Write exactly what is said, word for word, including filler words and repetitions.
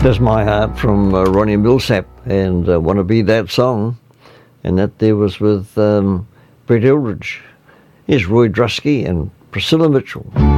Just My Heart from uh, Ronnie Millsap and uh, Wanna Be That Song. And that there was with um, Brett Eldridge. Here's Roy Drusky and Priscilla Mitchell.